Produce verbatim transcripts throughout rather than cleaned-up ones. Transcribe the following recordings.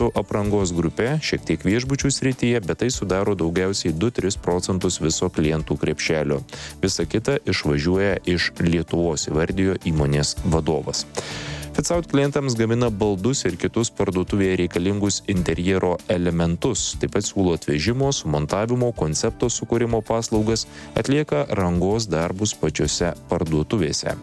aprangos grupė, šiek tiek viešbučių srityje, bet tai sudaro daugiausiai du tris procentus viso klientų krepšelio. Visa kita išvažiuoja iš Lietuvos, įvardijo įmonės vadovas. Fitsout klientams gamina baldus ir kitus parduotuvėje reikalingus interjero elementus, taip pat siūlo atvežimo, sumontavimo, koncepto sukūrimo paslaugas, atlieka rangos darbus pačiose parduotuvėse.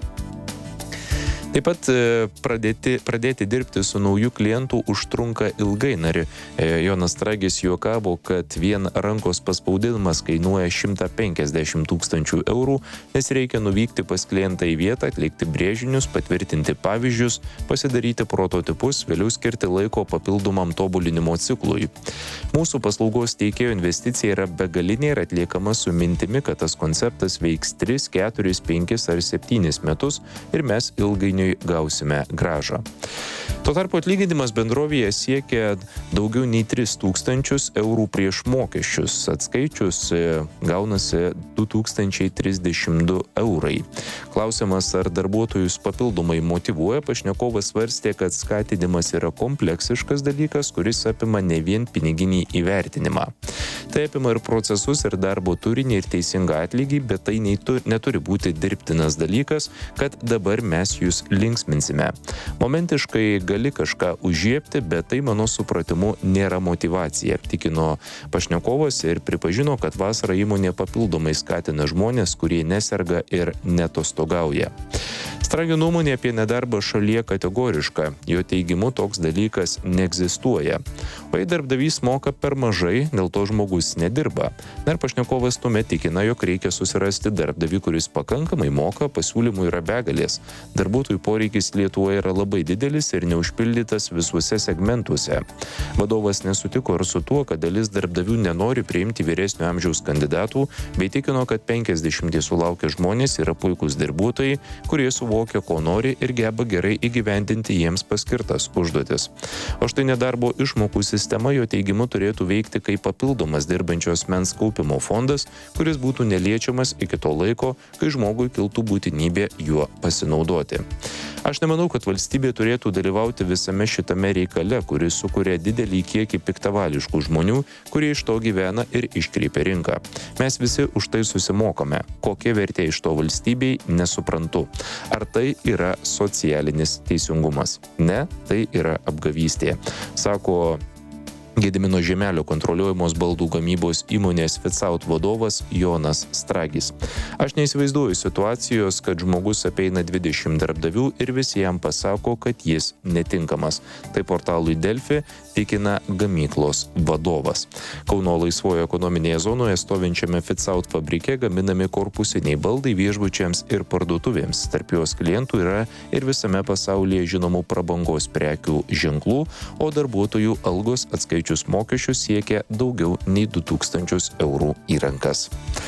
Taip pat pradėti, pradėti dirbti su naujų klientų užtrunka ilgai. Nari, Jonas Stragis juokavo, kad vien rankos paspaudimas kainuoja šimtą penkiasdešimt tūkstančių eurų, nes reikia nuvykti pas klientą į vietą, atlikti brėžinius, patvirtinti pavyzdžius, pasidaryti prototipus, vėliau skirti laiko papildomam tobulinimo ciklui. Mūsų paslaugos teikėjo investicija yra begalinė ir atliekama su mintimi, kad tas konceptas veiks tris, keturis, penkis ar septynis metus ir mes ilgainiui gausime grąžą. Tuo tarpu atlyginimas bendrovėje siekia daugiau nei tris tūkstančius eurų prieš mokesčius. Atskaičius gaunasi du tūkstančiai trisdešimt du eurai. Klausimas, ar darbuotojus papildomai motyvuoja, pašnekovas svarstė, kad skatinimas yra kompleksiškas dalykas, kuris apima ne vien piniginį įvertinimą. Tai apima ir procesus, ir darbo turinį, ir teisingą atlygį, bet tai neturi būti dirbtinas dalykas, kad dabar mes jūs linksminsime. Momentiškai gali kažką užžiepti, bet tai mano supratimu nėra motyvacija, tikino pašnekovas ir pripažino, kad vasarą įmonė papildomai skatina žmonės, kurie neserga ir netostogauja. Stragio nuomonė apie nedarbą šalyje kategoriška. Jo teigimu toks dalykas neegzistuoja. O jei darbdavys moka per mažai, dėl to žmogus nedirba. Dar pašnekovas tuomet tikina, jog reikia susirasti darbdavį, kuris pakankamai moka, pasiūlymų yra begalės. Darbuotojų poreikis Lietuvoje yra labai didelis ir neužpildytas visuose segmentuose. Vadovas nesutiko ir su tuo, kad dalis darbdavių nenori priimti vyresnio amžiaus kandidatų, bei tikino, kad penkiasdešimties sulaukę žmonės yra puikūs darbuotojai, kurie suvokia, ko nori ir geba gerai įgyvendinti jiems paskirtas užduotis. O štai nedarbo išmokų sistema jo teigimu turėtų veikti kaip papildomas dirbančios mens kaupimo fondas, kuris būtų neliečiamas iki to laiko, kai žmogui kiltų būtinybė juo pasinaudoti. Aš nemanau, kad valstybė turėtų dalyvauti visame šitame reikale, kuris sukuria didelį kiekį piktavališkų žmonių, kurie iš to gyvena ir iškreipia rinką. Mes visi už tai susimokame. Kokia vertė iš to valstybei, nesuprantu. Ar tai yra socialinis teisingumas? Ne, tai yra apgavystė, sako Gedimino Žiemelio kontroliuojamos baldų gamybos įmonės Fitsout vadovas Jonas Stragis. Aš neįsivaizduoju situacijos, kad žmogus apeina dvidešimt darbdavių ir visi jam pasako, kad jis netinkamas. Tai portalui Delfi tikina gamyklos vadovas. Kauno laisvojo ekonominėje zonoje stovinčiame Fitsout fabrike gaminami korpusiniai baldai viešbučiams ir parduotuvėms. Tarp jos klientų yra ir visame pasaulyje žinomų prabangos prekių ženklų, o darbuotojų algos atskaičiuojamos mokesčius siekia daugiau nei du tūkstančius eurų į rankas.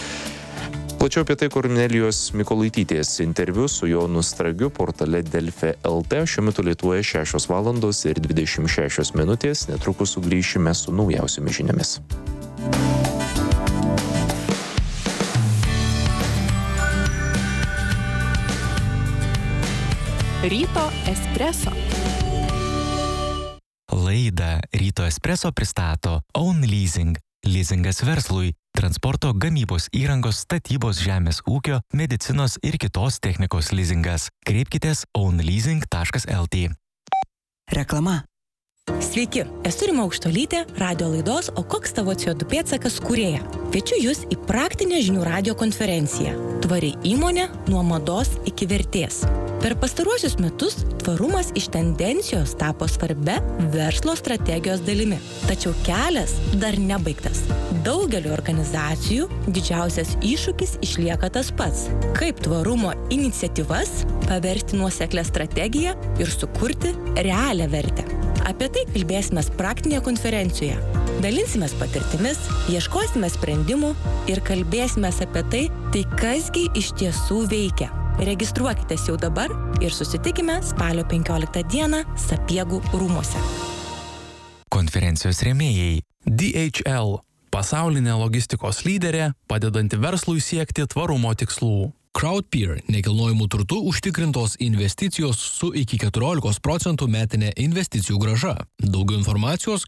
Plačiau apie tai Kornelijos Mykolaitytės interviu su Jonu Stragiu portale Delfi taškas el tė. Šiuo metu Lietuvoje šešios valandos ir dvidešimt šešios minutės. Netrukus sugrįšime su naujausiomis žiniomis. Ryto espreso. Laidą Ryto espreso pristato Own Leasing. Leasingas verslui, transporto, gamybos įrangos, statybos, žemės ūkio, medicinos ir kitos technikos leasingas. Kreipkitės own leasing taškas el tė. Reklama. Sveiki, esu Rima Aukštuolytė, radio laidos O koks tavo C O du pėdsakas kūrėja. Kviečiu jūs į praktinę žinių radijo konferenciją. Tvari įmonė nuo mados iki vertės. Per pastaruosius metus tvarumas iš tendencijos tapo svarbia verslo strategijos dalimi. Tačiau kelias dar nebaigtas. Daugeliu organizacijų didžiausias iššūkis išlieka tas pats. Kaip tvarumo iniciatyvas paversti nuoseklią strategiją ir sukurti realią vertę. Apie tai kalbėsime praktinėje konferencijoje. Dalinsimės patirtimis, ieškosime sprendimų ir kalbėsime apie tai, tai kasgi iš tiesų veikia. Registruokitės jau dabar ir susitikime spalio penkioliktą dieną Sapiegų rūmuose. Konferencijos rėmėjai D H L – pasaulinė logistikos lyderė, padedanti verslui siekti tvarumo tikslų. Crowdpeer – nekilnojamų turtų užtikrintos investicijos su iki keturiolikos procentų metinė investicijų grąža. Daugiau informacijos